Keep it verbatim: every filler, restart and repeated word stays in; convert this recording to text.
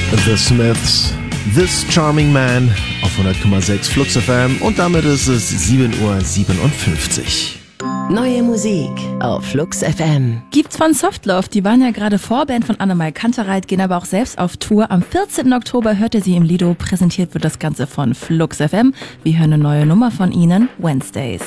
The Smiths, This Charming Man auf hundert Komma sechs Flux F M und damit ist es sieben Uhr siebenundfünfzig. Neue Musik auf Flux F M. Gibt's von Softlove, die waren ja gerade Vorband von Annemai Kantereit, gehen aber auch selbst auf Tour. Am vierzehnten Oktober hört ihr sie im Lido, präsentiert wird das Ganze von Flux F M. Wir hören eine neue Nummer von ihnen, Wednesdays.